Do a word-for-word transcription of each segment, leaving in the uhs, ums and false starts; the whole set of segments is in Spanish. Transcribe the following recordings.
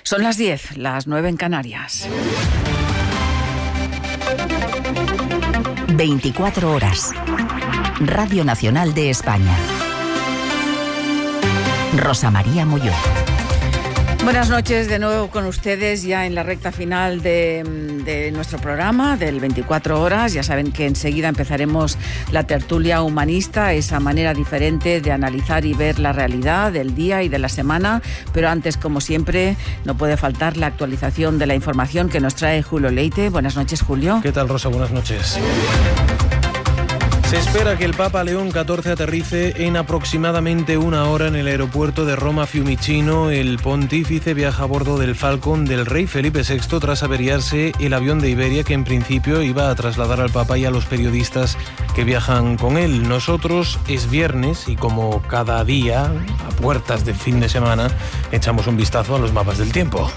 Son las diez, las nueve en Canarias. veinticuatro horas. Radio Nacional de España. Rosa María Molló. Buenas noches de nuevo con ustedes ya en la recta final de, de nuestro programa del veinticuatro horas. Ya saben que enseguida empezaremos la tertulia humanista, esa manera diferente de analizar y ver la realidad del día y de la semana. Pero antes, como siempre, no puede faltar la actualización de la información que nos trae Julio Leite. Buenas noches, Julio. ¿Qué tal, Rosa? Buenas noches. Se espera que el Papa León catorce aterrice en aproximadamente una hora en el aeropuerto de Roma Fiumicino. El pontífice viaja a bordo del Falcon del rey Felipe sexto tras averiarse el avión de Iberia que en principio iba a trasladar al Papa y a los periodistas que viajan con él. Nosotros es viernes y como cada día, a puertas del fin de semana, echamos un vistazo a los mapas del tiempo.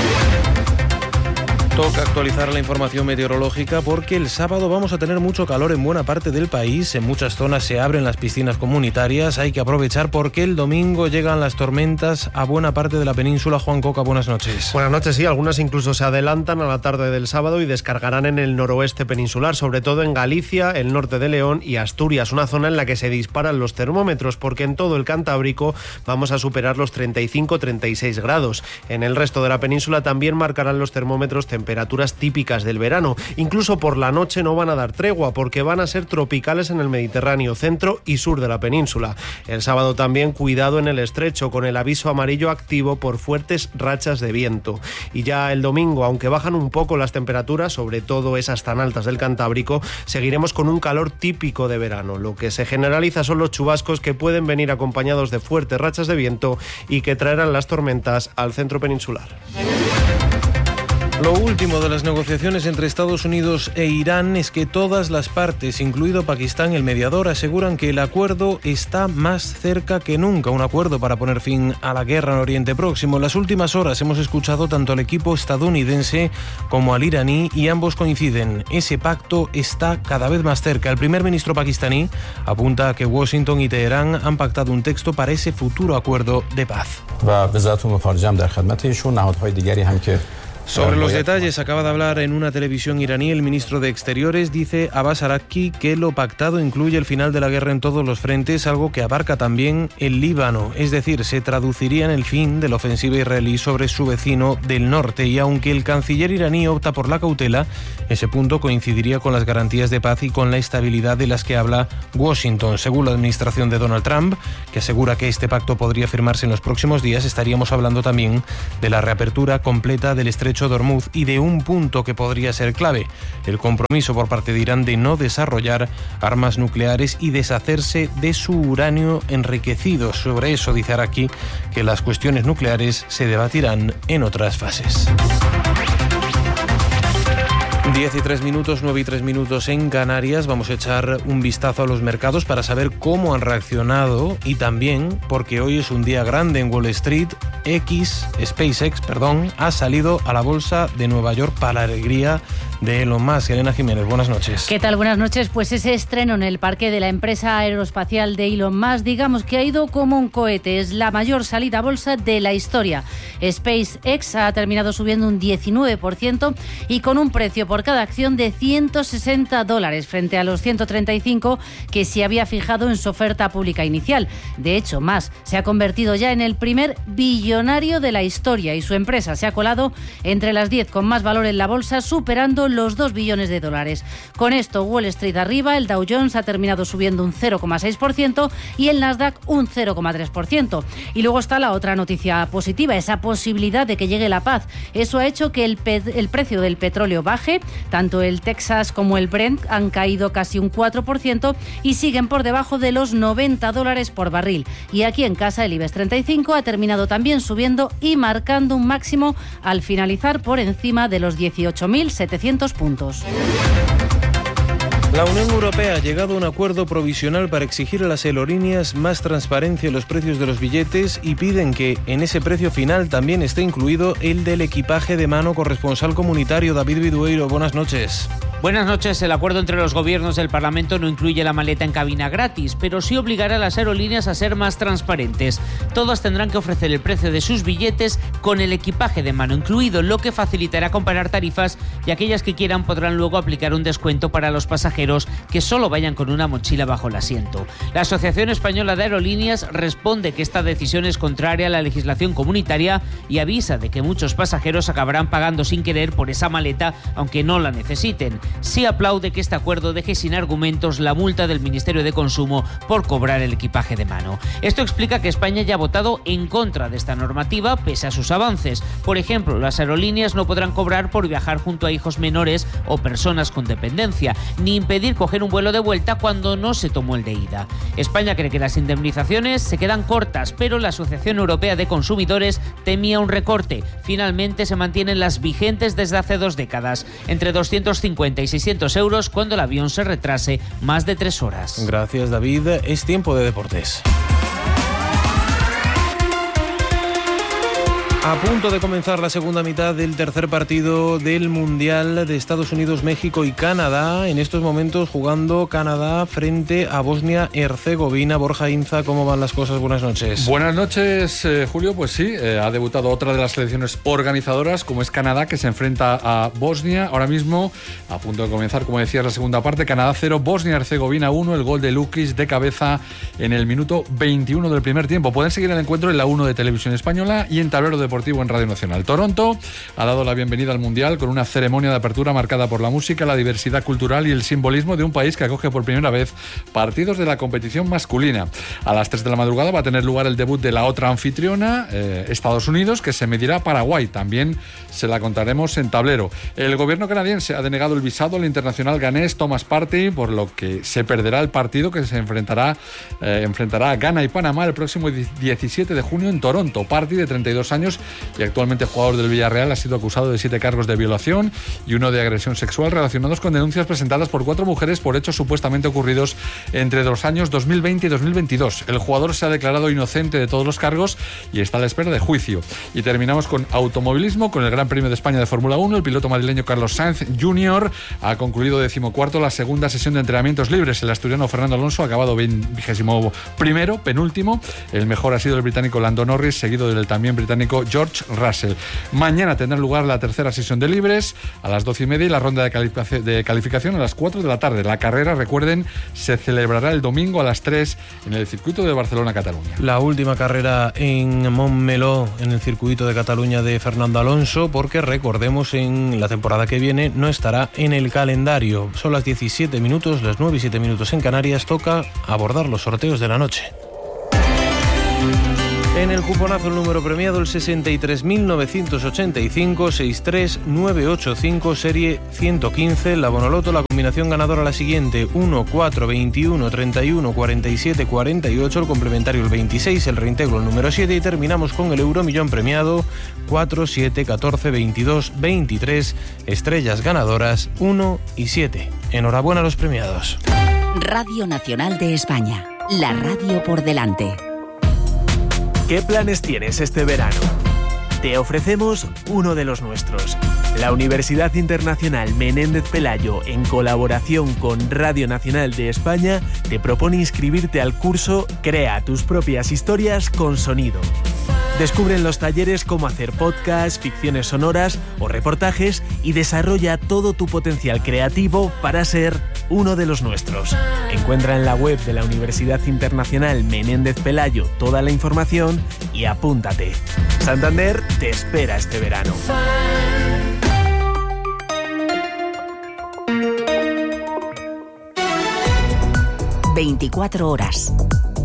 Toca actualizar la información meteorológica porque el sábado vamos a tener mucho calor en buena parte del país. En muchas zonas se abren las piscinas comunitarias. Hay que aprovechar porque el domingo llegan las tormentas a buena parte de la península. Juan Coca, buenas noches. Buenas noches, sí. Algunas incluso se adelantan a la tarde del sábado y descargarán en el noroeste peninsular, sobre todo en Galicia, el norte de León y Asturias, una zona en la que se disparan los termómetros porque en todo el Cantábrico vamos a superar los treinta y cinco a treinta y seis grados. En el resto de la península también marcarán los termómetros temperaturas típicas del verano. Incluso por la noche no van a dar tregua porque van a ser tropicales en el Mediterráneo, centro y sur de la península. El sábado también cuidado en el estrecho con el aviso amarillo activo por fuertes rachas de viento. Y ya el domingo, aunque bajan un poco las temperaturas, sobre todo esas tan altas del Cantábrico, seguiremos con un calor típico de verano. Lo que se generaliza son los chubascos que pueden venir acompañados de fuertes rachas de viento y que traerán las tormentas al centro peninsular. Lo último de las negociaciones entre Estados Unidos e Irán es que todas las partes, incluido Pakistán y el mediador, aseguran que el acuerdo está más cerca que nunca, un acuerdo para poner fin a la guerra en Oriente Próximo. En las últimas horas hemos escuchado tanto al equipo estadounidense como al iraní y ambos coinciden. Ese pacto está cada vez más cerca. El primer ministro pakistaní apunta a que Washington y Teherán han pactado un texto para ese futuro acuerdo de paz. Sobre los detalles acaba de hablar en una televisión iraní el ministro de Exteriores. Dice Abbas Araqchi que lo pactado incluye el final de la guerra en todos los frentes, algo que abarca también el Líbano. Es decir, se traduciría en el fin de la ofensiva israelí sobre su vecino del norte. Y aunque el canciller iraní opta por la cautela, ese punto coincidiría con las garantías de paz y con la estabilidad de las que habla Washington. Según la administración de Donald Trump, que asegura que este pacto podría firmarse en los próximos días, estaríamos hablando también de la reapertura completa del estrecho de Hormuz y de un punto que podría ser clave, el compromiso por parte de Irán de no desarrollar armas nucleares y deshacerse de su uranio enriquecido. Sobre eso dice Araqchi que las cuestiones nucleares se debatirán en otras fases. diez y tres minutos, nueve y tres minutos en Canarias. Vamos a echar un vistazo a los mercados para saber cómo han reaccionado y también porque hoy es un día grande en Wall Street. X, SpaceX, perdón, ha salido a la bolsa de Nueva York para la alegría de Elon Musk. Elena Jiménez, buenas noches. ¿Qué tal? Buenas noches. Pues ese estreno en el parque de la empresa aeroespacial de Elon Musk, digamos que ha ido como un cohete. Es la mayor salida a bolsa de la historia. SpaceX ha terminado subiendo un diecinueve por ciento y con un precio por cada acción de ciento sesenta dólares frente a los ciento treinta y cinco que se había fijado en su oferta pública inicial. De hecho, Musk se ha convertido ya en el primer billonario de la historia y su empresa se ha colado entre las diez con más valor en la bolsa, superando los dos billones de dólares. Con esto, Wall Street arriba, el Dow Jones ha terminado subiendo un cero coma seis por ciento y el Nasdaq un cero coma tres por ciento. Y luego está la otra noticia positiva, esa posibilidad de que llegue la paz. Eso ha hecho que el, pe- el precio del petróleo baje. Tanto el Texas como el Brent han caído casi un cuatro por ciento y siguen por debajo de los noventa dólares por barril. Y aquí en casa el IBEX treinta y cinco ha terminado también subiendo y marcando un máximo al finalizar por encima de los dieciocho mil setecientos puntos. La Unión Europea ha llegado a un acuerdo provisional para exigir a las aerolíneas más transparencia en los precios de los billetes y piden que en ese precio final también esté incluido el del equipaje de mano. Corresponsal comunitario David Vidueiro, buenas noches. Buenas noches. El acuerdo entre los gobiernos del Parlamento no incluye la maleta en cabina gratis, pero sí obligará a las aerolíneas a ser más transparentes. Todas tendrán que ofrecer el precio de sus billetes con el equipaje de mano incluido, lo que facilitará comparar tarifas, y aquellas que quieran podrán luego aplicar un descuento para los pasajeros que solo vayan con una mochila bajo el asiento. La Asociación Española de Aerolíneas responde que esta decisión es contraria a la legislación comunitaria y avisa de que muchos pasajeros acabarán pagando sin querer por esa maleta, aunque no la necesiten. Sí aplaude que este acuerdo deje sin argumentos la multa del Ministerio de Consumo por cobrar el equipaje de mano. Esto explica que España ya ha votado en contra de esta normativa, pese a sus avances. Por ejemplo, las aerolíneas no podrán cobrar por viajar junto a hijos menores o personas con dependencia, ni impedir coger un vuelo de vuelta cuando no se tomó el de ida. España cree que las indemnizaciones se quedan cortas, pero la Asociación Europea de Consumidores temía un recorte. Finalmente se mantienen las vigentes desde hace dos décadas, entre doscientos cincuenta y seiscientos euros cuando el avión se retrase más de tres horas. Gracias, David. Es tiempo de deportes. A punto de comenzar la segunda mitad del tercer partido del Mundial de Estados Unidos, México y Canadá. En estos momentos jugando Canadá frente a Bosnia-Herzegovina. Borja Inza, ¿cómo van las cosas? Buenas noches. Buenas noches, eh, Julio. Pues sí, eh, ha debutado otra de las selecciones organizadoras, como es Canadá, que se enfrenta a Bosnia. Ahora mismo, a punto de comenzar, como decías, la segunda parte. Canadá cero, Bosnia-Herzegovina uno. El gol de Lukic de cabeza en el minuto veintiuno del primer tiempo. Pueden seguir el encuentro en la uno de Televisión Española y en Tablero de Deportivo en Radio Nacional. Toronto ha dado la bienvenida al Mundial con una ceremonia de apertura marcada por la música, la diversidad cultural y el simbolismo de un país que acoge por primera vez partidos de la competición masculina. A las tres de la madrugada va a tener lugar el debut de la otra anfitriona, eh, Estados Unidos, que se medirá a Paraguay. También se la contaremos en Tablero. El gobierno canadiense ha denegado el visado al internacional ganés Thomas Partey, por lo que se perderá el partido que se enfrentará, eh, enfrentará a Ghana y Panamá el próximo diecisiete de junio en Toronto. Partey, de treinta y dos años y actualmente jugador del Villarreal, ha sido acusado de siete cargos de violación y uno de agresión sexual relacionados con denuncias presentadas por cuatro mujeres por hechos supuestamente ocurridos entre los años dos mil veinte y dos mil veintidós. El jugador se ha declarado inocente de todos los cargos y está a la espera de juicio. Y terminamos con automovilismo, con el Gran Premio de España de Fórmula uno. El piloto madrileño Carlos Sainz junior ha concluido decimocuarto la segunda sesión de entrenamientos libres. El asturiano Fernando Alonso ha acabado vigésimo primero, penúltimo. El mejor ha sido el británico Lando Norris, seguido del también británico George Russell. Mañana tendrá lugar la tercera sesión de libres a las doce y media y la ronda de, calificación, de calificación a las cuatro de la tarde. La carrera, recuerden, se celebrará el domingo a las tres en el circuito de Barcelona-Cataluña. La última carrera en Montmeló, en el circuito de Cataluña de Fernando Alonso, porque recordemos, en la temporada que viene no estará en el calendario. Son las diecisiete minutos, las nueve y siete minutos en Canarias. Toca abordar los sorteos de la noche. En el cuponazo, el número premiado, el sesenta y tres mil novecientos ochenta y cinco, sesenta y tres mil novecientos ochenta y cinco, serie ciento quince. La Bonoloto, la combinación ganadora la siguiente: uno, cuatro, veintiuno, treinta y uno, cuarenta y siete, cuarenta y ocho, el complementario el veintiséis, el reintegro el número siete, y terminamos con el euromillón premiado cuatro, siete, catorce, veintidós, veintitrés, estrellas ganadoras uno y siete. Enhorabuena a los premiados. Radio Nacional de España, la radio por delante. ¿Qué planes tienes este verano? Te ofrecemos uno de los nuestros. La Universidad Internacional Menéndez Pelayo, en colaboración con Radio Nacional de España, te propone inscribirte al curso Crea tus propias historias con sonido. Descubre en los talleres cómo hacer podcasts, ficciones sonoras o reportajes y desarrolla todo tu potencial creativo para ser uno de los nuestros. Encuentra en la web de la Universidad Internacional Menéndez Pelayo toda la información y apúntate. Santander te espera este verano. veinticuatro horas.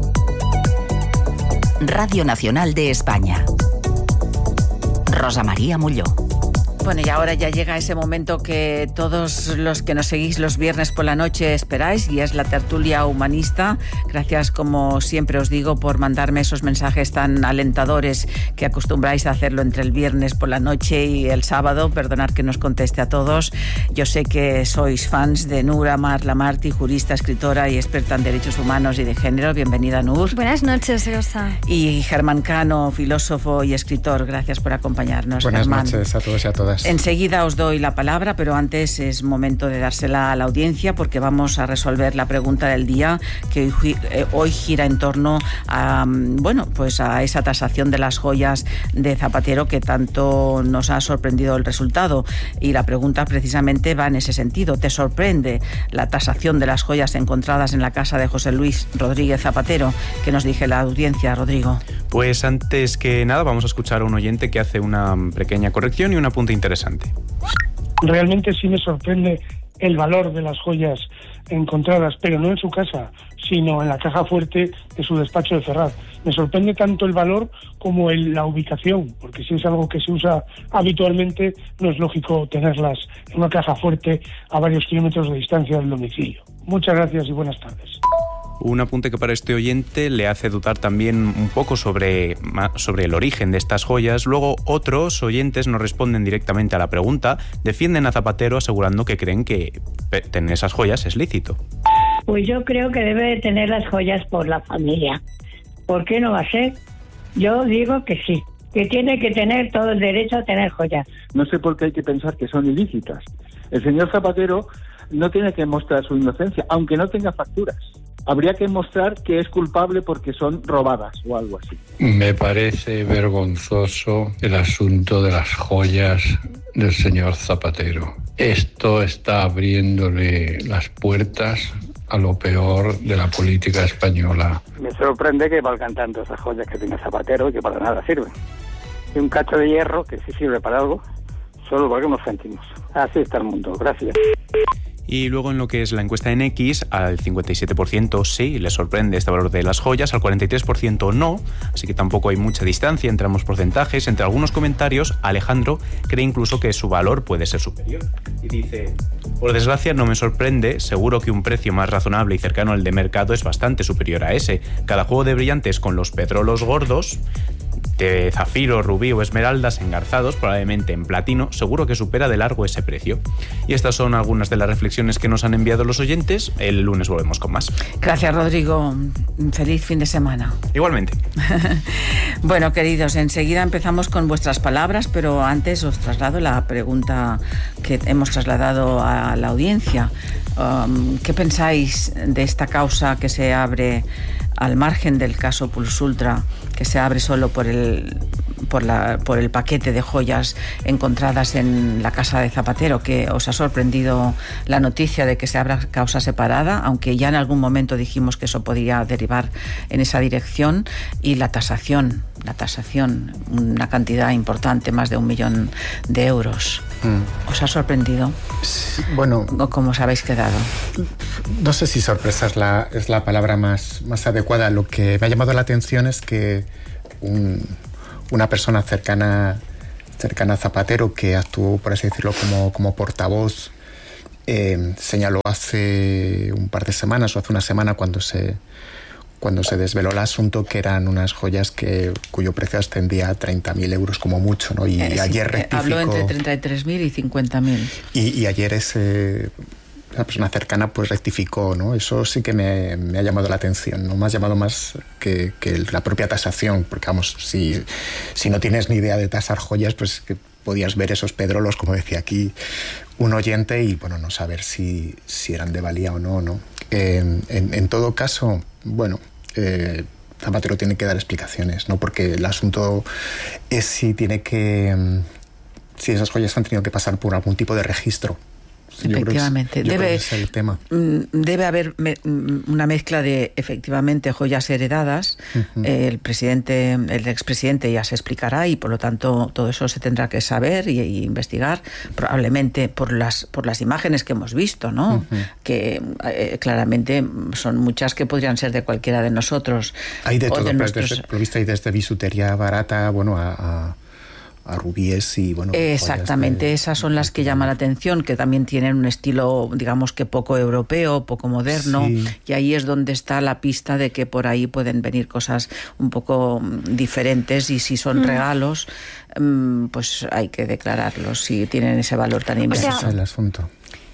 Radio Nacional de España. Rosa María Molló. Bueno, y ahora ya llega ese momento que todos los que nos seguís los viernes por la noche esperáis, y es la tertulia humanista. Gracias, como siempre os digo, por mandarme esos mensajes tan alentadores que acostumbráis a hacerlo entre el viernes por la noche y el sábado. Perdonad que nos conteste a todos. Yo sé que sois fans de Nur Amar Lamarty, jurista, escritora y experta en derechos humanos y de género. Bienvenida, Nur. Buenas noches, Rosa. Y Germán Cano, filósofo y escritor. Gracias por acompañarnos, Buenas Germán. noches a todos y a todas. buenas. Enseguida os doy la palabra, pero antes es momento de dársela a la audiencia porque vamos a resolver la pregunta del día que hoy, eh, hoy gira en torno a, bueno, pues a esa tasación de las joyas de Zapatero que tanto nos ha sorprendido el resultado. Y la pregunta precisamente va en ese sentido. ¿Te sorprende la tasación de las joyas encontradas en la casa de José Luis Rodríguez Zapatero? ¿Qué nos dije la audiencia, Rodrigo? Pues antes que nada vamos a escuchar a un oyente que hace una pequeña corrección y un apunte interesante. Realmente sí me sorprende el valor de las joyas encontradas, pero no en su casa, sino en la caja fuerte de su despacho de Ferraz. Me sorprende tanto el valor como el, la ubicación, porque si es algo que se usa habitualmente, no es lógico tenerlas en una caja fuerte a varios kilómetros de distancia del domicilio. Muchas gracias y buenas tardes. Un apunte que para este oyente le hace dudar también un poco sobre, sobre el origen de estas joyas. Luego otros oyentes no responden directamente a la pregunta, defienden a Zapatero asegurando que creen que tener esas joyas es lícito. Pues yo creo que debe de tener las joyas por la familia. ¿Por qué no va a ser? Yo digo que sí, que tiene que tener todo el derecho a tener joyas. No sé por qué hay que pensar que son ilícitas. El señor Zapatero no tiene que mostrar su inocencia, aunque no tenga facturas. Habría que mostrar que es culpable porque son robadas o algo así. Me parece vergonzoso el asunto de las joyas del señor Zapatero. Esto está abriéndole las puertas a lo peor de la política española. Me sorprende que valgan tanto esas joyas que tiene Zapatero y que para nada sirven. Y un cacho de hierro que sí sirve para algo, solo valga unos céntimos. Así está el mundo. Gracias. Y luego en lo que es la encuesta en X, al cincuenta y siete por ciento sí le sorprende este valor de las joyas, al cuarenta y tres por ciento no, así que tampoco hay mucha distancia entre ambos porcentajes. Entre algunos comentarios, Alejandro cree incluso que su valor puede ser superior. Y dice: por desgracia no me sorprende, seguro que un precio más razonable y cercano al de mercado es bastante superior a ese. Cada juego de brillantes con los pedrolos gordos, de zafiro, rubí o esmeraldas engarzados, probablemente en platino, seguro que supera de largo ese precio. Y estas son algunas de las reflexiones que nos han enviado los oyentes. El lunes volvemos con más. Gracias, Rodrigo. Feliz fin de semana. Igualmente. Bueno, queridos, enseguida empezamos con vuestras palabras, pero antes os traslado la pregunta que hemos trasladado a la audiencia. Um, ¿Qué pensáis de esta causa que se abre al margen del caso Plus Ultra, que se abre solo por el, por la, por el paquete de joyas encontradas en la casa de Zapatero? ¿Que os ha sorprendido la noticia de que se abra causa separada, aunque ya en algún momento dijimos que eso podría derivar en esa dirección? Y la tasación, la tasación, una cantidad importante, más de un millón de euros. Mm. ¿Os ha sorprendido? Sí, bueno, ¿O cómo os habéis quedado? No sé si sorpresa es la, es la palabra más, más adecuada. Lo que me ha llamado la atención es que un, una persona cercana, cercana a Zapatero, que actuó, por así decirlo, como, como portavoz, eh, señaló hace un par de semanas o hace una semana cuando se, cuando se desveló el asunto que eran unas joyas que, cuyo precio ascendía a treinta mil euros como mucho, ¿no? Y, eh, y ayer sí, rectificó... Habló entre treinta y tres mil y cincuenta mil. Y, y ayer ese... la persona cercana pues rectificó, ¿no? Eso sí que me, me ha llamado la atención, ¿no? Me ha llamado más que, que la propia tasación, porque vamos, si, si no tienes ni idea de tasar joyas, pues que podías ver esos pedrolos, como decía aquí un oyente, y bueno, no saber si, si eran de valía o no, ¿no? Eh, en, en todo caso, bueno, eh, Zapatero tiene que dar explicaciones, ¿no? Porque el asunto es si tiene que... si esas joyas han tenido que pasar por algún tipo de registro. Efectivamente, yo creo que, yo debe, creo que es el tema. Debe haber me, una mezcla de efectivamente joyas heredadas. Uh-huh. El presidente, el expresidente ya se explicará y por lo tanto todo eso se tendrá que saber y, y investigar, probablemente por las por las imágenes que hemos visto, ¿no? Uh-huh. Que eh, claramente son muchas que podrían ser de cualquiera de nosotros. Hay de todo, de pero nuestros... desde, por lo visto hay desde bisutería barata, bueno, a, a... a rubíes y bueno... Exactamente, de... esas son las que llaman la atención, que también tienen un estilo, digamos que poco europeo, poco moderno, sí. Y ahí es donde está la pista de que por ahí pueden venir cosas un poco diferentes, y si son mm. regalos, pues hay que declararlos si tienen ese valor tan inmenso. O sea, ese es el asunto.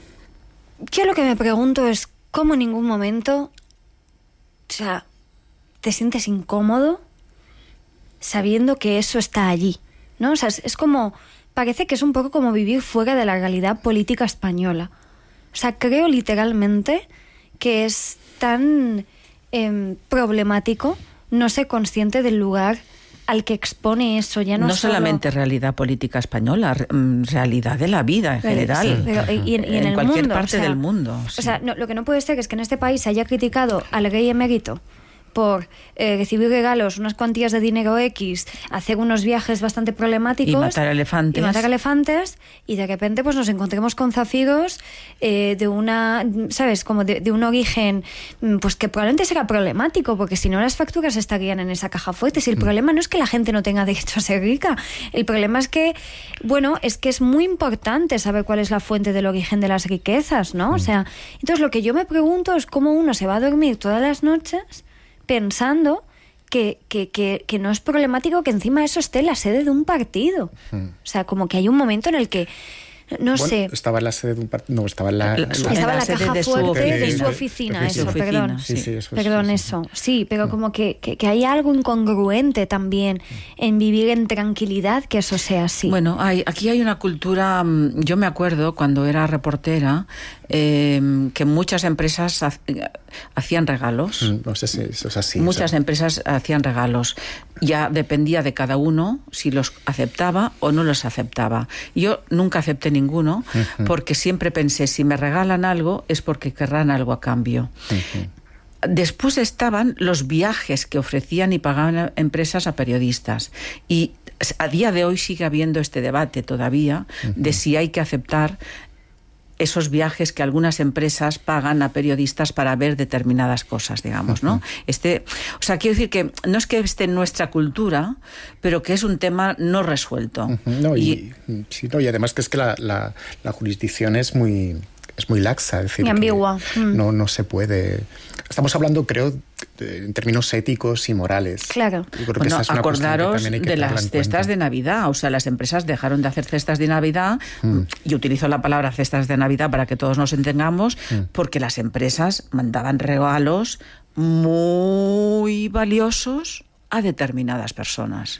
Yo lo que me pregunto es cómo en ningún momento, o sea, te sientes incómodo sabiendo que eso está allí, ¿no? O sea, es, es como parece que es un poco como vivir fuera de la realidad política española. O sea, creo literalmente que es tan eh, problemático no ser consciente del lugar al que expone eso. Ya no, no solo... solamente realidad política española, realidad de la vida en general, sí, pero, y, y en, y en, en el cualquier mundo, parte o sea, del mundo. Sí. O sea, no, lo que no puede ser es que en este país se haya criticado al rey emérito por eh, recibir regalos, unas cuantías de dinero X, hacer unos viajes bastante problemáticos. Y matar elefantes. Y matar elefantes, y de repente pues nos encontremos con zafiros eh, de una, ¿sabes? Como de, de un origen pues que probablemente será problemático, porque si no las facturas estarían en esa caja fuerte. Si el mm. problema no es que la gente no tenga derecho a ser rica, el problema es que, bueno, es que es muy importante saber cuál es la fuente del origen de las riquezas, ¿no? Mm. O sea, entonces lo que yo me pregunto es cómo uno se va a dormir todas las noches pensando que, que, que, que no es problemático que encima eso esté en la sede de un partido. Hmm. O sea, como que hay un momento en el que, no bueno, sé... Estaba en la sede de un partido... No, estaba en la... la estaba en la, la caja de fuerte de, de su oficina, de, de eso, oficina. Perdón. Sí, sí, eso, perdón, sí, eso. Sí, pero como que, que, que hay algo incongruente también en vivir en tranquilidad que eso sea así. Bueno, hay, aquí hay una cultura... Yo me acuerdo cuando era reportera eh, que muchas empresas ha, hacían regalos. No sé si eso es así. Muchas o sea. empresas hacían regalos. Ya dependía de cada uno si los aceptaba o no los aceptaba. Yo nunca acepté ninguno uh-huh. porque siempre pensé, si me regalan algo es porque querrán algo a cambio. Uh-huh. Después estaban los viajes que ofrecían y pagaban empresas a periodistas. Y a día de hoy sigue habiendo este debate todavía uh-huh. de si hay que aceptar esos viajes que algunas empresas pagan a periodistas para ver determinadas cosas, digamos, ¿no? Uh-huh. Este, o sea, quiero decir que no es que esté en nuestra cultura, pero que es un tema no resuelto. Uh-huh. No, y, y, sí, no, y además que es que la, la, la jurisdicción es muy... es muy laxa, es decir, y ambigua. Mm. No, no se puede... Estamos hablando, creo, de, en términos éticos y morales. Claro. Yo creo bueno, que esa es una acordaros que que de las cestas de Navidad. O sea, las empresas dejaron de hacer cestas de Navidad, mm. y utilizo la palabra cestas de Navidad para que todos nos entendamos, mm. porque las empresas mandaban regalos muy valiosos a determinadas personas.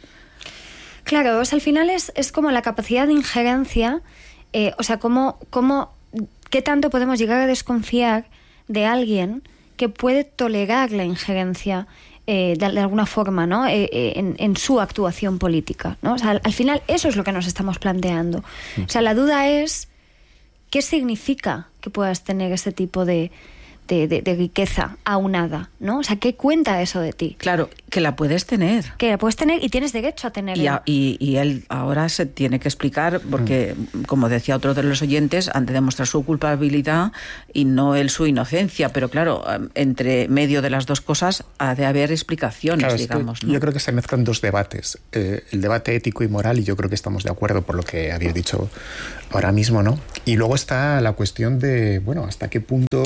Claro, o sea, al final es, es como la capacidad de injerencia, eh, o sea, cómo... cómo ¿qué tanto podemos llegar a desconfiar de alguien que puede tolerar la injerencia eh, de, de alguna forma, ¿no? Eh, eh, en, en su actuación política, ¿no? O sea, al, al final eso es lo que nos estamos planteando. O sea, la duda es ¿qué significa que puedas tener ese tipo de, de, de, de riqueza aunada, ¿no? O sea, ¿qué cuenta eso de ti? Claro, que la puedes tener. Que la puedes tener y tienes derecho a tenerla. Y, a, y, y él ahora se tiene que explicar porque, mm. como decía otro de los oyentes, han de demostrar su culpabilidad y no él su inocencia. Pero claro, entre medio de las dos cosas ha de haber explicaciones, claro, digamos. Es que ¿no? Yo creo que se mezclan dos debates. Eh, el debate ético y moral, y yo creo que estamos de acuerdo por lo que habéis dicho ahora mismo, ¿no? Y luego está la cuestión de, bueno, hasta qué punto...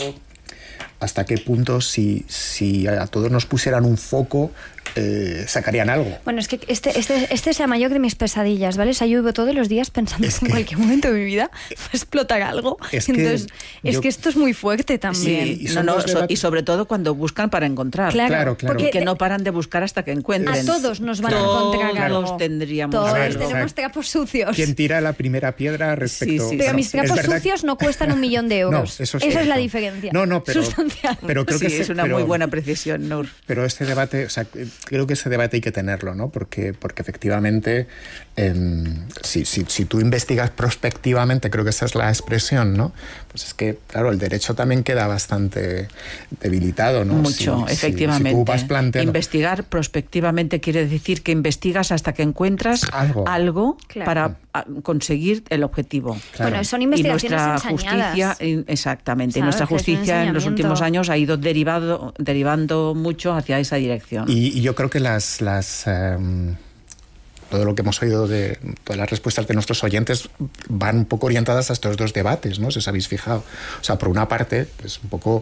hasta qué punto si, si a todos nos pusieran un foco eh, sacarían algo. Bueno, es que este, este, este es la mayor de mis pesadillas, ¿vale? O sea, yo vivo todos los días pensando es que, que en cualquier momento de mi vida va a explotar algo. Es Entonces, que es yo, que esto es muy fuerte también. Sí, y, no, no, so, y sobre todo cuando buscan para encontrar. Claro, claro, claro. Porque que no paran de buscar hasta que encuentren. A todos nos van todos a encontrar algo. Todos tendríamos Todos algo. tenemos trapos sucios. ¿Quién tira la primera piedra respecto? Sí, sí, pero sí. mis trapos sucios que... no cuestan un millón de euros. No, eso es Esa cierto. es la diferencia. No, no, pero, sustancial. pero creo que sí, se, es una pero, muy buena precisión, Nur. Pero este debate, o sea, creo que ese debate hay que tenerlo, ¿no? Porque, porque efectivamente, eh, si, si, si tú investigas prospectivamente, creo que esa es la expresión, ¿no? Pues es que, claro, el derecho también queda bastante debilitado, ¿no? Mucho, si, efectivamente. Si, si tú vas planteando... Investigar prospectivamente quiere decir que investigas hasta que encuentras algo, algo claro. para conseguir el objetivo. Claro. Bueno, son investigaciones y nuestra ensañadas. justicia, exactamente, ¿Sabes? y nuestra justicia en los últimos años ha ido derivado, derivando mucho hacia esa dirección. Y, y yo creo que las... las um... todo lo que hemos oído de todas las respuestas de nuestros oyentes van un poco orientadas a estos dos debates, ¿no? Si os habéis fijado. O sea, por una parte, pues un poco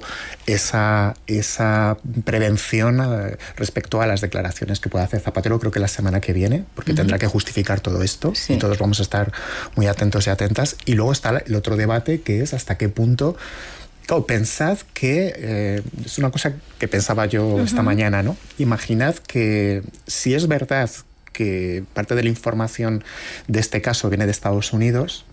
esa, esa prevención eh, respecto a las declaraciones que pueda hacer Zapatero, creo que la semana que viene, porque uh-huh. tendrá que justificar todo esto, sí. y todos vamos a estar muy atentos y atentas. Y luego está el otro debate, que es hasta qué punto... Claro, pensad que, eh, es una cosa que pensaba yo uh-huh. esta mañana, ¿no? Imaginad que si es verdad que parte de la información de este caso viene de Estados Unidos,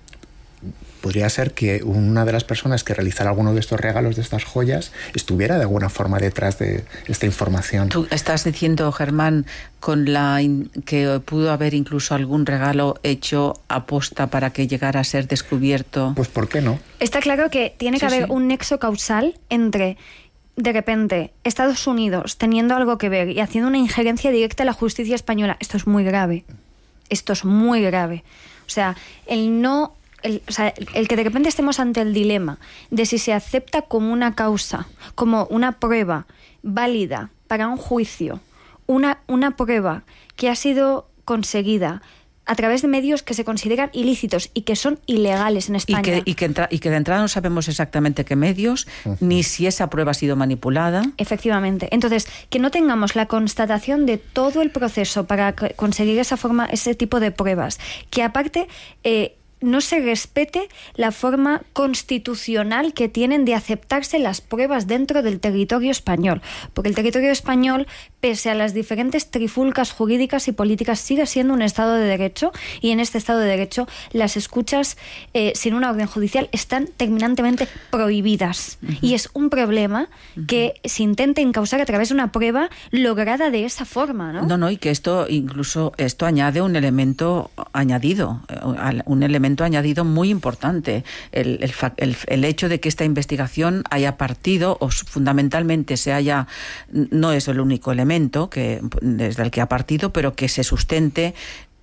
podría ser que una de las personas que realizara alguno de estos regalos, de estas joyas, estuviera de alguna forma detrás de esta información. Tú estás diciendo, Germán, con la in- que pudo haber incluso algún regalo hecho aposta para que llegara a ser descubierto. Pues ¿por qué no? Está claro que tiene que Sí, haber sí. un nexo causal entre, de repente, Estados Unidos teniendo algo que ver y haciendo una injerencia directa a la justicia española. Esto es muy grave. Esto es muy grave. O sea, el no... El, o sea, el que de repente estemos ante el dilema de si se acepta como una causa, como una prueba válida para un juicio, una, una prueba que ha sido conseguida a través de medios que se consideran ilícitos y que son ilegales en España. Y que, y, que entra, y que de entrada no sabemos exactamente qué medios, uh-huh. ni si esa prueba ha sido manipulada. Efectivamente. Entonces, que no tengamos la constatación de todo el proceso para conseguir esa forma, ese tipo de pruebas, que aparte... Eh, no se respete la forma constitucional que tienen de aceptarse las pruebas dentro del territorio español. Porque el territorio español, pese a las diferentes trifulcas jurídicas y políticas, sigue siendo un Estado de Derecho, y en este Estado de Derecho las escuchas eh, sin una orden judicial están terminantemente prohibidas. Uh-huh. Y es un problema uh-huh. que se intenta encausar a través de una prueba lograda de esa forma, ¿no? No, no, y que esto incluso esto añade un elemento añadido, un elemento añadido muy importante, el, el, el, el hecho de que esta investigación haya partido o fundamentalmente se haya, no es el único elemento que desde el que ha partido, pero que se sustente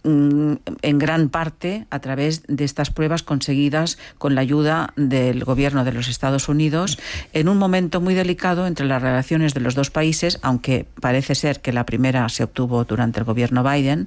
en gran parte a través de estas pruebas conseguidas con la ayuda del gobierno de los Estados Unidos en un momento muy delicado entre las relaciones de los dos países, aunque parece ser que la primera se obtuvo durante el gobierno Biden,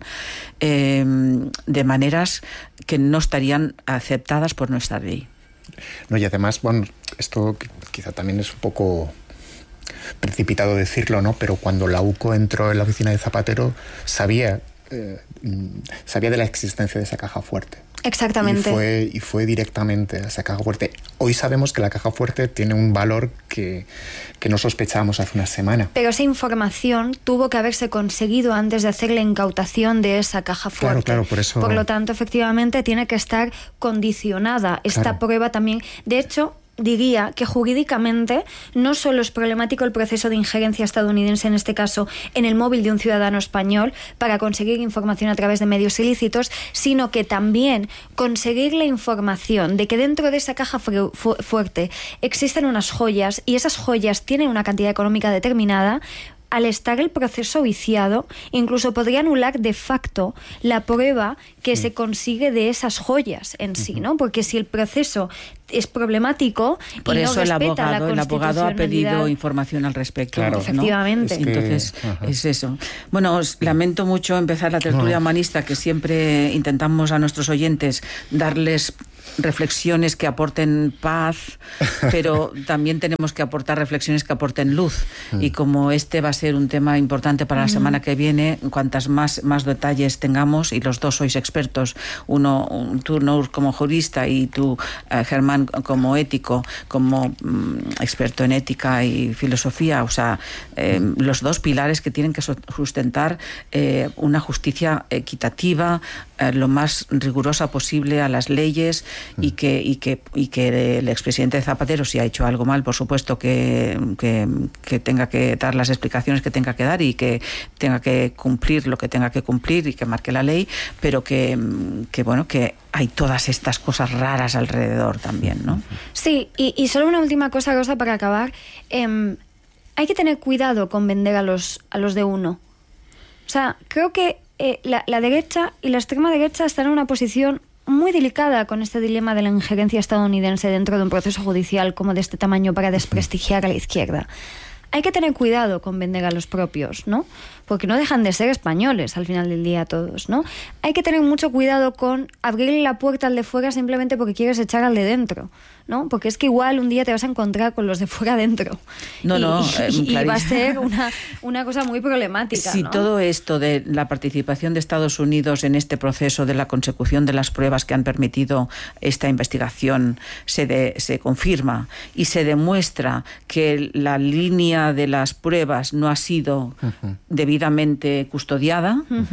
eh, de maneras que no estarían aceptadas por nuestra ley. No, y además, bueno, esto quizá también es un poco precipitado decirlo, ¿no? Pero cuando la U C O entró en la oficina de Zapatero, sabía Eh, sabía de la existencia de esa caja fuerte. Exactamente. Y fue, y fue directamente a esa caja fuerte. Hoy sabemos que la caja fuerte tiene un valor que, que no sospechábamos hace una semana. Pero esa información tuvo que haberse conseguido antes de hacer la incautación de esa caja fuerte. Claro, claro, por eso... Por lo tanto, efectivamente, tiene que estar condicionada esta claro. prueba también. De hecho... diría que jurídicamente no solo es problemático el proceso de injerencia estadounidense, en este caso en el móvil de un ciudadano español, para conseguir información a través de medios ilícitos, sino que también conseguir la información de que dentro de esa caja fu- fu- fuerte existen unas joyas y esas joyas tienen una cantidad económica determinada. Al estar el proceso viciado, incluso podría anular de facto la prueba que sí. se consigue de esas joyas en sí, ¿no? Porque si el proceso es problemático por y eso no el respeta abogado, la el abogado ha pedido información al respecto. Claro, ¿no? Efectivamente. Es que, Entonces, ajá. es eso. Bueno, os lamento mucho empezar la tertulia no. humanista, que siempre intentamos a nuestros oyentes darles reflexiones que aporten paz, pero también tenemos que aportar reflexiones que aporten luz. Mm. Y como este va a ser un tema importante para la mm. semana que viene, cuantas más, más detalles tengamos, y los dos sois expertos, uno, tú Nour como jurista y tú, uh, Germán, como ético, como um, experto en ética y filosofía, o sea, eh, mm. los dos pilares que tienen que sustentar eh, una justicia equitativa, eh, lo más rigurosa posible a las leyes, y que, y que, y que el expresidente Zapatero, si ha hecho algo mal, por supuesto que, que, que tenga que dar las explicaciones que tenga que dar y que tenga que cumplir lo que tenga que cumplir y que marque la ley, pero que, que bueno, que hay todas estas cosas raras alrededor también, ¿no? Sí, y, y solo una última cosa, Rosa, para acabar. Eh, hay que tener cuidado con vender a los, a los de uno. O sea, creo que eh, la, la derecha y la extrema derecha están en una posición muy delicada con este dilema de la injerencia estadounidense dentro de un proceso judicial como de este tamaño para desprestigiar a la izquierda. Hay que tener cuidado con vender a los propios, ¿no? Porque no dejan de ser españoles al final del día todos, ¿no? Hay que tener mucho cuidado con abrirle la puerta al de fuera simplemente porque quieres echar al de dentro, ¿no? Porque es que igual un día te vas a encontrar con los de fuera adentro. No, y, no, y, eh, y va a ser una, una cosa muy problemática, Si ¿no? todo esto de la participación de Estados Unidos en este proceso de la consecución de las pruebas que han permitido esta investigación se, de, se confirma y se demuestra que la línea de las pruebas no ha sido uh-huh. debidamente custodiada, uh-huh.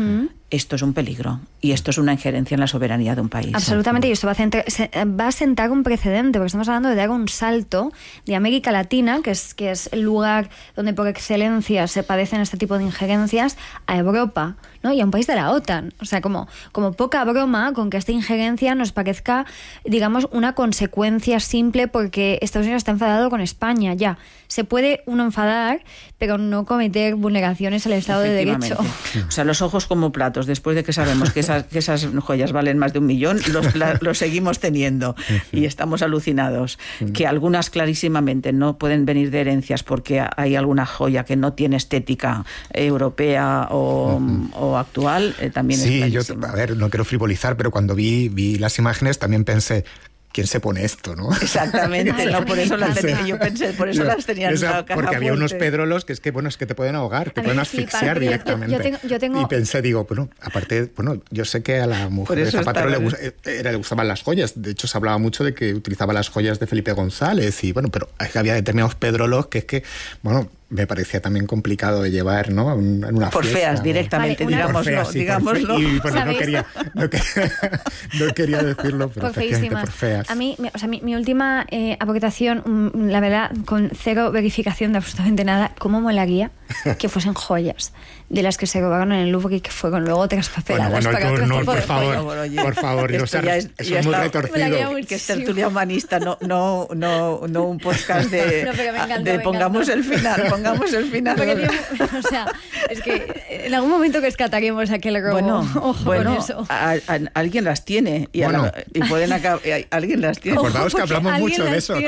esto es un peligro y esto es una injerencia en la soberanía de un país. Absolutamente, y esto va a, centrar, va a sentar un precedente, porque estamos hablando de dar un salto de América Latina, que es, que es el lugar donde por excelencia se padecen este tipo de injerencias, a Europa, ¿no? Y a un país de la OTAN. O sea, como, como poca broma con que esta injerencia nos parezca, digamos, una consecuencia simple porque Estados Unidos está enfadado con España, ya. Se puede uno enfadar, pero no cometer vulneraciones al Estado de Derecho. O sea, los ojos como platos, después de que sabemos que esas, que esas joyas valen más de un millón, los, la, los seguimos teniendo y estamos alucinados. Que algunas clarísimamente no pueden venir de herencias porque hay alguna joya que no tiene estética europea o, uh-huh. o actual, eh, también sí, es yo, a ver, no quiero frivolizar, pero cuando vi, vi las imágenes también pensé, ¿quién se pone esto, no? Exactamente, no, por eso las tenía, yo pensé, por eso las tenía en la caja porque había fuerte. unos pedrolos que es que, bueno, es que te pueden ahogar, te pueden asfixiar directamente. Yo, yo tengo, yo tengo... Y pensé, digo, bueno, aparte, bueno, yo sé que a la mujer de Zapatero le, era, le gustaban las joyas, de hecho se hablaba mucho de que utilizaba las joyas de Felipe González y, bueno, pero había determinados pedrolos que es que, bueno, me parecía también complicado de llevar, ¿no? En una por fiesta, feas, ¿no? directamente, vale, digámoslo. Feas, sí, digámoslo. Y bueno, no quería, no, quería, no quería decirlo, pero por efectivamente por feas. A mí, o sea, mi, mi última eh, aportación, la verdad, con cero verificación de absolutamente nada, ¿cómo molaría que fuesen joyas de las que se robaron en el Louvre y que fueron luego traspapeladas? Bueno, bueno, para no, otro por, de favor, por favor, por favor, no, ya es, eso ya es muy está, retorcido. Que es tertulia humanista, no, no, no, no un podcast de, no, pero me encantó, de me pongamos encantó. el final, pongamos el final. Porque, tío, o sea, es que en algún momento rescataremos aquel robo. Bueno, Ojo bueno, con eso. A, a, alguien las tiene y, bueno. a la, y pueden acabar. Alguien las tiene. Acordaos que hablamos mucho de eso.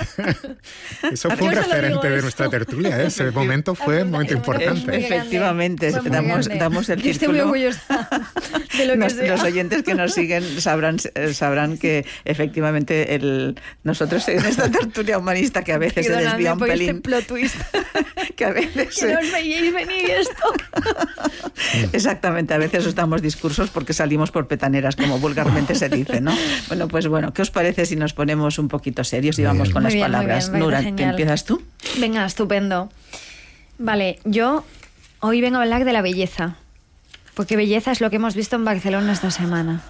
Eso fue un referente de nuestra tertulia. ¿eh? Ese momento fue un momento importante. Efectivamente, damos, damos el Yo estoy muy orgullosa de lo que los, sea. Los oyentes que nos siguen sabrán, sabrán que efectivamente el, nosotros en esta tertulia humanista que a veces se desvía un pelín. Este plot twist. Que a veces que no os veíais venir esto. Exactamente, a veces os damos discursos porque salimos por petaneras, como vulgarmente se dice, ¿no? Bueno, pues bueno, ¿qué os parece si nos ponemos un poquito serios y vamos bien. con muy las bien, palabras? Bien, Nura, genial. ¿te empiezas tú? Venga, estupendo. Vale, yo hoy vengo a hablar de la belleza, porque belleza es lo que hemos visto en Barcelona esta semana.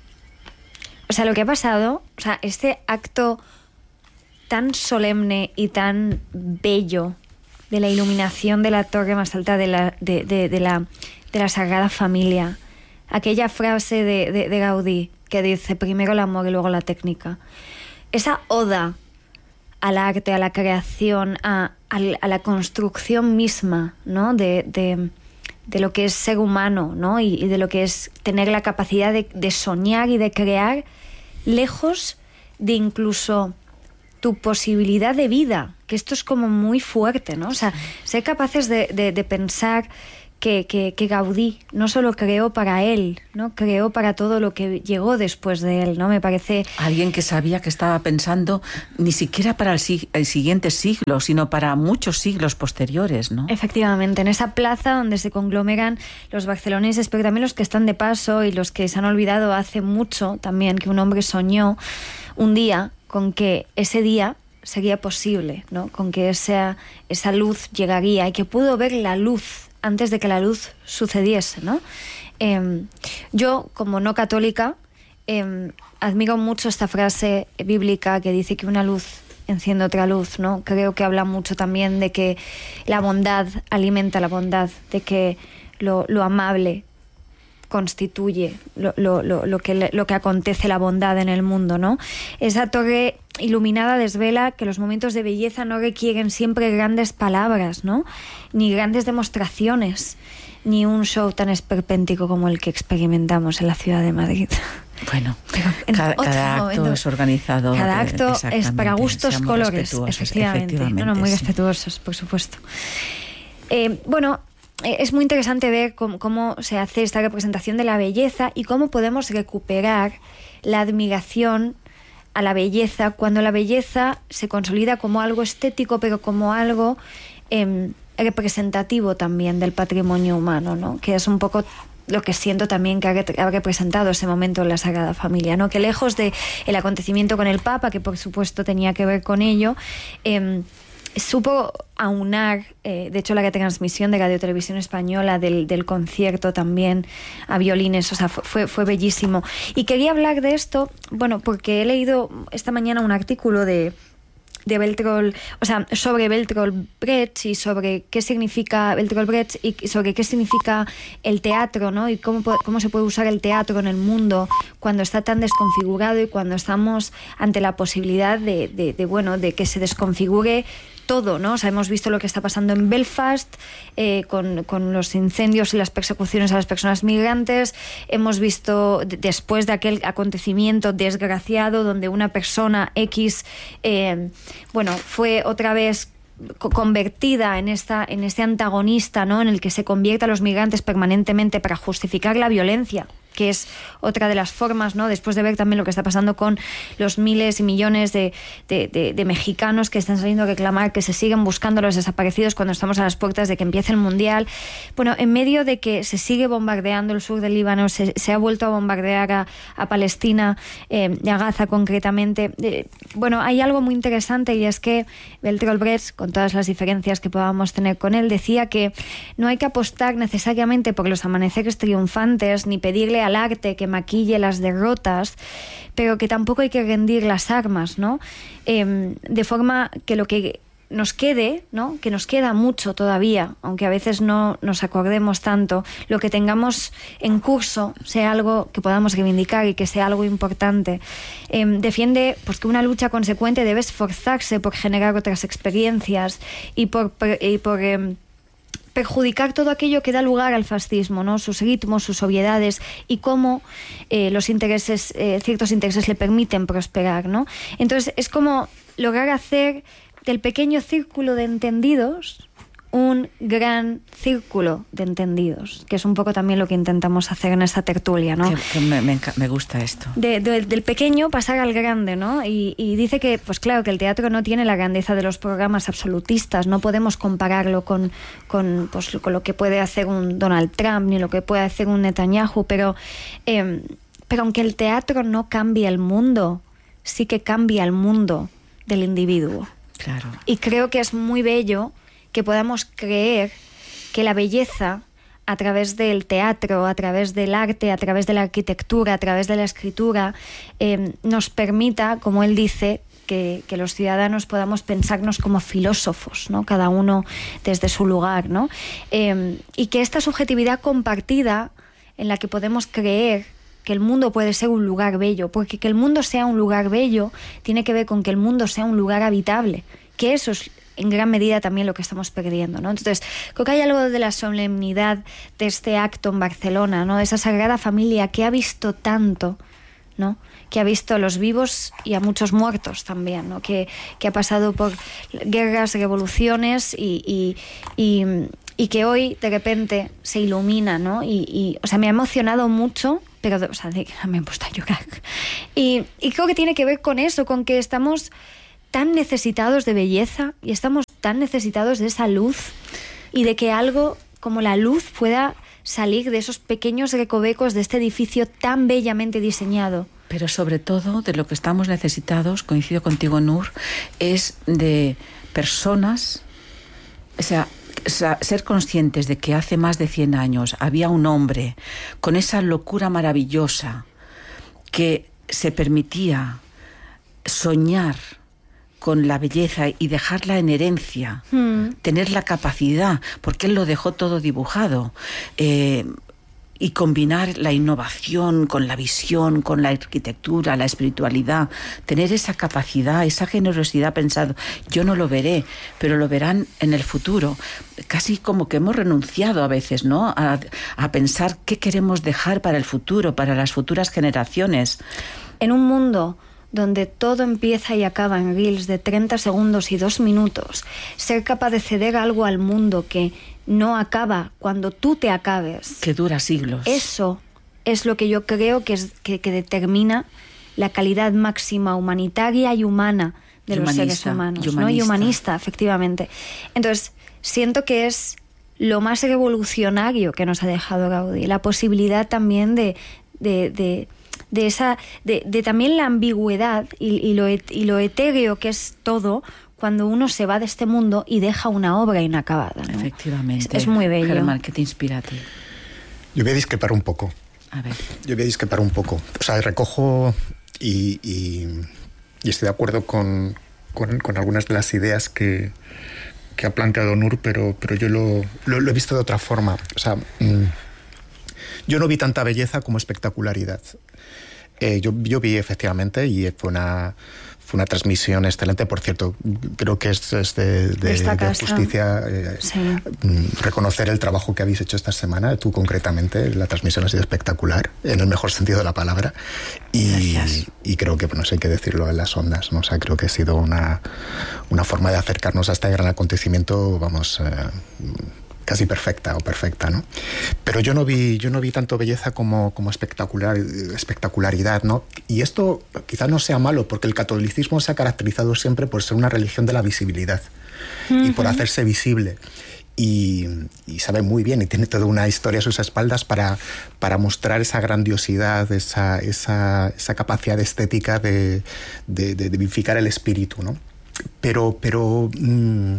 O sea, lo que ha pasado, o sea, este acto tan solemne y tan bello de la iluminación de la torre más alta de la, de, de, de la, de la Sagrada Familia, aquella frase de, de, de Gaudí que dice primero el amor y luego la técnica, esa oda al arte, a la creación, a, a, a la construcción misma, ¿no? de, de, de lo que es ser humano, ¿no? y, y de lo que es tener la capacidad de, de soñar y de crear lejos de incluso tu posibilidad de vida, que esto es como muy fuerte, ¿no? O sea, ser capaces de, de, de pensar que, que, que Gaudí no solo creó para él, ¿no? Creó para todo lo que llegó después de él, ¿no? Me parece... Alguien que sabía que estaba pensando ni siquiera para el, el siguiente siglo, sino para muchos siglos posteriores, ¿no? Efectivamente, en esa plaza donde se conglomeran los barceloneses, pero también los que están de paso y los que se han olvidado hace mucho también que un hombre soñó un día con que ese día sería posible, ¿no? Con que esa, esa luz llegaría y que pudo ver la luz antes de que la luz sucediese, ¿no? Eh, yo, como no católica, eh, admiro mucho esta frase bíblica que dice que una luz enciende otra luz, ¿no? Creo que habla mucho también de que la bondad alimenta la bondad, de que lo, lo amable constituye lo, lo, lo, lo, que, lo que acontece la bondad en el mundo, ¿no? Esa torre iluminada desvela que los momentos de belleza no requieren siempre grandes palabras, ¿no? Ni grandes demostraciones, ni un show tan esperpéntico como el que experimentamos en la ciudad de Madrid. Bueno, cada, cada acto momento, es organizado. Cada acto es para gustos colores, efectivamente. efectivamente. No, no, muy sí. respetuosos, por supuesto. Eh, bueno, es muy interesante ver cómo, cómo se hace esta representación de la belleza y cómo podemos recuperar la admiración a la belleza cuando la belleza se consolida como algo estético, pero como algo eh, representativo también del patrimonio humano, ¿no? Que es un poco lo que siento también que ha representado ese momento en la Sagrada Familia, ¿no? Que lejos de el acontecimiento con el Papa, que por supuesto tenía que ver con ello, eh, supo aunar, eh, de hecho la retransmisión de Radio Televisión Española del, del concierto también a violines, o sea, fue, fue bellísimo. Y quería hablar de esto, bueno, porque he leído esta mañana un artículo de de Bertolt, o sea, sobre Bertolt Brecht y sobre qué significa Bertolt Brecht y sobre qué significa el teatro, ¿no? Y cómo, cómo se puede usar el teatro en el mundo cuando está tan desconfigurado y cuando estamos ante la posibilidad de, de, de bueno, de que se desconfigure todo, ¿no? O sea, hemos visto lo que está pasando en Belfast eh, con, con los incendios y las persecuciones a las personas migrantes. Hemos visto d- después de aquel acontecimiento desgraciado donde una persona X, eh, bueno, fue otra vez convertida en esta en este antagonista, ¿no? En el que se convierte a los migrantes permanentemente para justificar la violencia, que es otra de las formas, ¿no? Después de ver también lo que está pasando con los miles y millones de, de, de, de mexicanos que están saliendo a reclamar que se siguen buscando a los desaparecidos cuando estamos a las puertas de que empiece el Mundial. Bueno, en medio de que se sigue bombardeando el sur del Líbano, se, se ha vuelto a bombardear a, a Palestina, eh, a Gaza concretamente. Eh, bueno, hay algo muy interesante y es que Bertolt Brecht, con todas las diferencias que podamos tener con él, decía que no hay que apostar necesariamente por los amaneceres triunfantes ni pedirle al arte que maquille las derrotas, pero que tampoco hay que rendir las armas, ¿no? Eh, de forma que lo que nos quede, ¿no? Que nos queda mucho todavía, aunque a veces no nos acordemos tanto, lo que tengamos en curso sea algo que podamos reivindicar y que sea algo importante. Eh, defiende pues, que una lucha consecuente debe esforzarse por generar otras experiencias y por, y por eh, perjudicar todo aquello que da lugar al fascismo, ¿no? Sus ritmos, sus obviedades y cómo eh, los intereses, eh, ciertos intereses le permiten prosperar, ¿no? Entonces es como lograr hacer del pequeño círculo de entendidos un gran círculo de entendidos, que es un poco también lo que intentamos hacer en esta tertulia, ¿no? Que, que me, me, me gusta esto. De, de, del pequeño pasar al grande, ¿no? Y, y dice que, pues claro, que el teatro no tiene la grandeza de los programas absolutistas, no podemos compararlo con, con, pues, con lo que puede hacer un Donald Trump, ni lo que puede hacer un Netanyahu, pero, eh, pero aunque el teatro no cambie el mundo, sí que cambia el mundo del individuo. Claro. Y creo que es muy bello que podamos creer que la belleza, a través del teatro, a través del arte, a través de la arquitectura, a través de la escritura, eh, nos permita, como él dice, que, que los ciudadanos podamos pensarnos como filósofos, ¿no? Cada uno desde su lugar, ¿no? Eh, y que esta subjetividad compartida, en la que podemos creer que el mundo puede ser un lugar bello, porque que el mundo sea un lugar bello tiene que ver con que el mundo sea un lugar habitable, que eso es en gran medida también lo que estamos perdiendo, ¿no? Entonces, creo que hay algo de la solemnidad de este acto en Barcelona, ¿no? Esa Sagrada Familia que ha visto tanto, ¿no? Que ha visto a los vivos y a muchos muertos también, ¿no? Que, que ha pasado por guerras, revoluciones y, y, y, y que hoy de repente se ilumina, ¿no? Y, y, o sea, me ha emocionado mucho, pero, o sea, me he puesto a llorar. Y, y creo que tiene que ver con eso, con que estamos tan necesitados de belleza y estamos tan necesitados de esa luz y de que algo como la luz pueda salir de esos pequeños recovecos de este edificio tan bellamente diseñado. Pero sobre todo de lo que estamos necesitados, coincido contigo, Nur, es de personas, o sea, ser conscientes de que hace más de cien años había un hombre con esa locura maravillosa que se permitía soñar con la belleza y dejarla en herencia, mm. tener la capacidad, porque él lo dejó todo dibujado, eh, y combinar la innovación con la visión, con la arquitectura, la espiritualidad, tener esa capacidad, esa generosidad pensado, yo no lo veré, pero lo verán en el futuro. Casi como que hemos renunciado a veces, ¿no? A, a pensar qué queremos dejar para el futuro, para las futuras generaciones. En un mundo donde todo empieza y acaba en reels de treinta segundos y dos minutos, ser capaz de ceder algo al mundo que no acaba cuando tú te acabes, que dura siglos, eso es lo que yo creo que, es, que, que determina la calidad máxima humanitaria y humana de los seres humanos, y ¿no? Y humanista, efectivamente. Entonces, siento que es lo más revolucionario que nos ha dejado Gaudí, la posibilidad también de... de, de de esa de, de también la ambigüedad y, y, lo et, y lo etéreo que es todo cuando uno se va de este mundo y deja una obra inacabada, ¿no? Efectivamente. Es, es muy bello. Germán, ¿qué te inspira a ti? Yo voy a discrepar un poco. A ver. Yo voy a discrepar un poco. O sea, recojo y, y, y estoy de acuerdo con, con, con algunas de las ideas que, que ha planteado Nur, pero, pero yo lo, lo, lo he visto de otra forma. O sea, mmm, yo no vi tanta belleza como espectacularidad. Eh, yo, yo vi efectivamente, y fue una, fue una transmisión excelente. Por cierto, creo que es, es de, de, de justicia eh, sí. reconocer el trabajo que habéis hecho esta semana. Tú concretamente, la transmisión ha sido espectacular, en el mejor sentido de la palabra. Y, y creo que, bueno, eso hay que decirlo en las ondas, ¿no? O sea, creo que ha sido una, una forma de acercarnos a este gran acontecimiento, vamos... Eh, casi perfecta o perfecta, ¿no? Pero yo no vi, yo no vi tanto belleza como, como espectacular, espectacularidad, ¿no? Y esto quizás no sea malo, porque el catolicismo se ha caracterizado siempre por ser una religión de la visibilidad uh-huh. y por hacerse visible. Y, y sabe muy bien, y tiene toda una historia a sus espaldas para, para mostrar esa grandiosidad, esa, esa, esa capacidad estética de, de, de, de vivificar el espíritu, ¿no? Pero... pero mmm,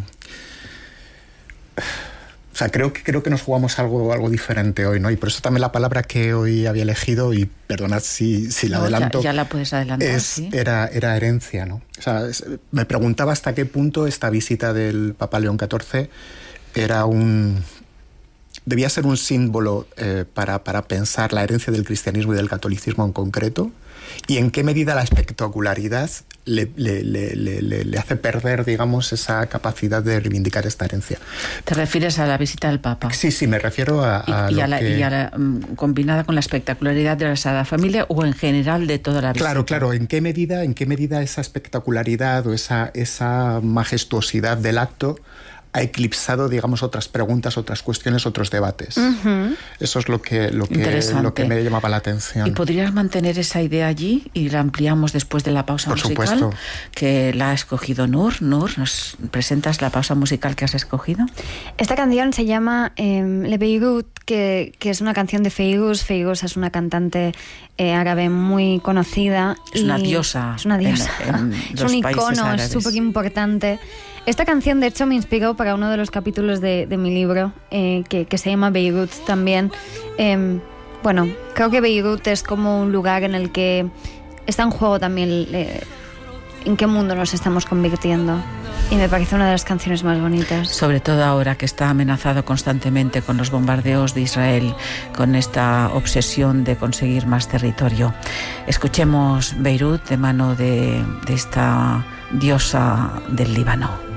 O sea, creo que, creo que nos jugamos algo, algo diferente hoy, ¿no? Y por eso también la palabra que hoy había elegido, y perdonad si, si la no, adelanto... Ya, ya la puedes adelantar, es, ¿sí? Era, era herencia, ¿no? O sea, es, me preguntaba hasta qué punto esta visita del Papa León catorce era un... debía ser un símbolo eh, para, para pensar la herencia del cristianismo y del catolicismo en concreto, y en qué medida la espectacularidad le, le, le, le, le hace perder, digamos, esa capacidad de reivindicar esta herencia. ¿Te refieres a la visita del Papa? Sí, sí, me refiero a... a y, y, lo a la, que... y a la um, combinada con la espectacularidad de la Sagrada Familia, o en general de toda la visita. Claro, claro. ¿En qué medida, en qué medida esa espectacularidad o esa, esa majestuosidad del acto ha eclipsado, digamos, otras preguntas, otras cuestiones, otros debates? Uh-huh. Eso es lo que, lo, que, lo que me llamaba la atención. ¿Y podrías mantener esa idea allí y la ampliamos después de la pausa Por musical? Supuesto. Que la ha escogido Nur. Nur, ¿nos presentas la pausa musical que has escogido? Esta canción se llama eh, Le Beirut, que, que es una canción de Feiruz. Feiruz es una cantante eh, árabe muy conocida. Es una diosa. Es una diosa. En, en es un icono, es súper importante. Esta canción, de hecho, me inspiró para uno de los capítulos de, de mi libro, eh, que, que se llama Beirut también. Eh, bueno, creo que Beirut es como un lugar en el que está en juego también eh, en qué mundo nos estamos convirtiendo. Y me parece una de las canciones más bonitas. Sobre todo ahora que está amenazado constantemente con los bombardeos de Israel, con esta obsesión de conseguir más territorio. Escuchemos Beirut de mano de, de esta diosa del Líbano.